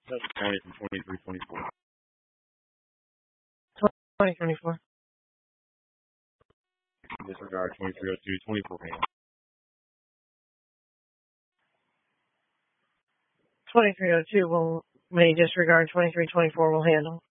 County from 2324. 2024. Disregard 2302, 24 handle. 2302 may disregard 2324 will handle.